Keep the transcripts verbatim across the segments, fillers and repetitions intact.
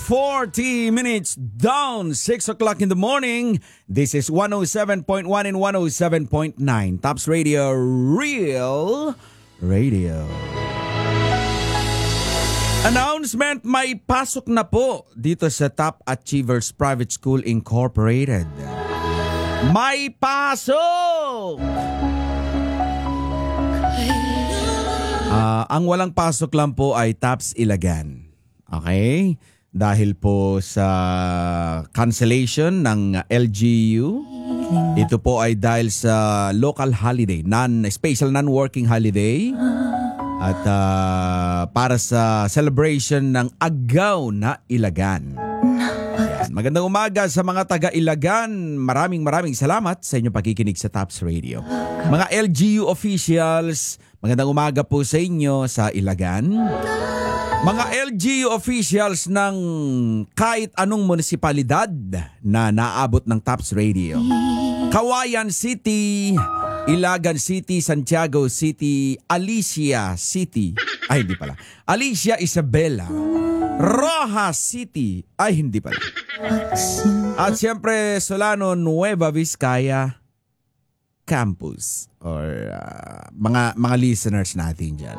forty minutes down, six o'clock in the morning. This is one oh seven point one and one oh seven point nine. Tops Radio, Real Radio. Announcement, may pasok na po dito sa Top Achievers Private School Incorporated. May pasok! Uh, ang walang pasok lang po ay Tops Ilagan. Okay? Dahil po sa cancellation ng L G U, ito po ay dahil sa local holiday, non-special non-working holiday. At uh, para sa celebration ng Agaw na Ilagan. Yan. Magandang umaga sa mga taga-Ilagan. Maraming maraming salamat sa inyong pakikinig sa Tops Radio. Mga L G U officials, magandang umaga po sa inyo sa Ilagan. Mga L G U officials ng kahit anong munisipalidad na naabot ng Tops Radio. Kawayan City, Ilagan City, Santiago City, Alicia City, ay hindi pala, Alicia Isabela, Rojas City, ay hindi pala. At siyempre Solano Nueva Vizcaya Campus or uh, mga mga listeners natin dyan.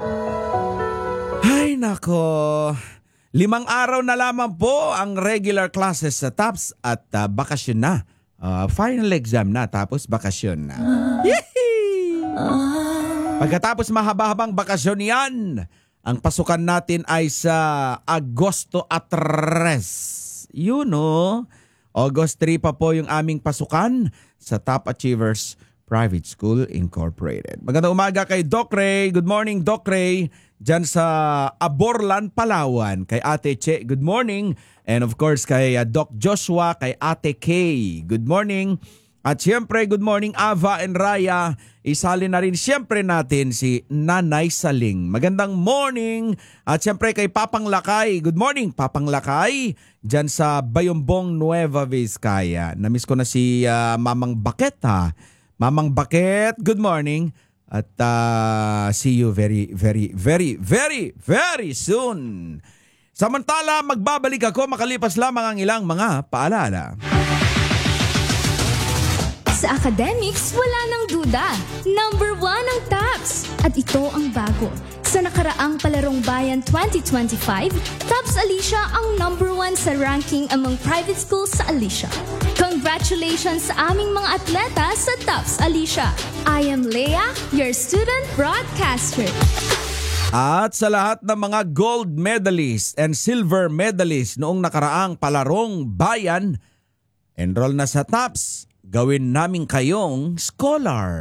Ay nako, limang araw na lamang po ang regular classes sa Tops at uh, bakasyon na. Uh, final exam na tapos bakasyon na. Yehey! Pagkatapos mahaba-habang bakasyon yan, ang pasukan natin ay sa Agosto tres. Yun o, August three pa po yung aming pasukan sa Top Achievers Private School Incorporated. Magandang umaga kay Doc Ray. Good morning, Doc Ray. Diyan sa Aborlan, Palawan. Kay Ate Che, good morning. And of course, kay uh, Doc Joshua, kay Ate Kay, good morning. At siyempre, good morning Ava and Raya. Isali na rin siyempre natin si Nanay Saling. Magandang morning. At siyempre kay Papang Lakay, good morning Papang Lakay. Diyan sa Bayombong, Nueva Vizcaya. Namiss ko na si uh, Mamang Baket ha. Mamang Baket, good morning. At uh, see you very, very, very, very, very soon. Samantala, magbabalik ako makalipas lamang ang ilang mga paalala. Sa academics, wala nang duda. Number one ang Tops. At ito ang bago. Sa nakaraang Palarong Bayan twenty twenty-five, Tops Alicia ang number one sa ranking among private schools sa Alicia. Congratulations sa aming mga atleta sa Tops Alicia. I am Leah, your student broadcaster. At sa lahat ng mga gold medalists and silver medalists noong nakaraang Palarong Bayan, enroll na sa Tops. Gawin namin kayong scholar.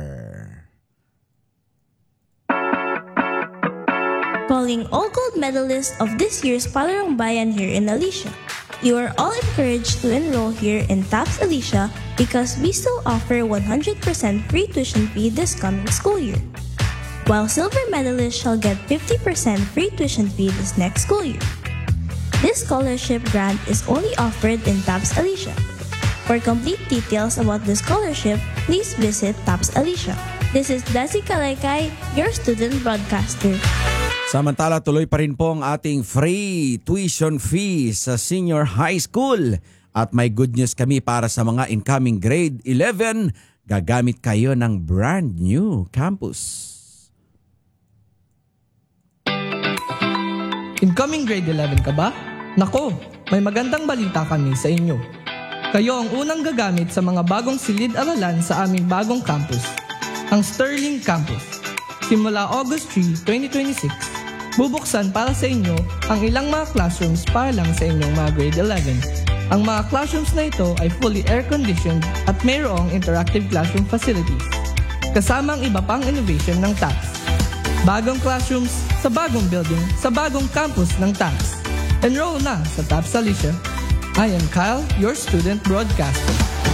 Calling all gold medalists of this year's Palarong Bayan here in Alicia. You are all encouraged to enroll here in Tops Alicia because we still offer one hundred percent free tuition fee this coming school year. While silver medalists shall get fifty percent free tuition fee this next school year. This scholarship grant is only offered in Tops Alicia. For complete details about the scholarship, please visit Tops Alicia. This is Desi Kalaykay, your student broadcaster. Samantala, tuloy pa rin po ang ating free tuition fee sa senior high school. At may good news kami para sa mga incoming grade eleven. Gagamit kayo ng brand new campus. Incoming grade eleven ka ba? Nako, may magandang balita kami sa inyo. Kayo ang unang gagamit sa mga bagong silid-aralan sa aming bagong campus, ang Sterling Campus. Simula August third, twenty twenty-six, bubuksan para sa inyo ang ilang mga classrooms para lang sa inyong mga grade eleven. Ang mga classrooms na ito ay fully air-conditioned at mayroong interactive classroom facilities, kasama ang iba pang innovation ng Tops. Bagong classrooms sa bagong building sa bagong campus ng Tops. Enroll na sa Tops Alicia. I am Kyle, your student broadcaster.